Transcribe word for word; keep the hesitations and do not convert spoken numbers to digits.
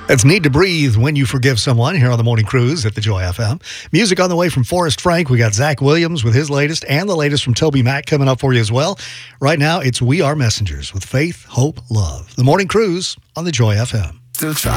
It's Need to Breathe When You Forgive Someone here on the Morning Cruise at the Joy F M. Music on the way from Forrest Frank. We got Zach Williams with his latest and the latest from Toby Mac coming up for you as well. Right now, it's We Are Messengers with Faith, Hope, Love. The Morning Cruise on the Joy F M. Still try.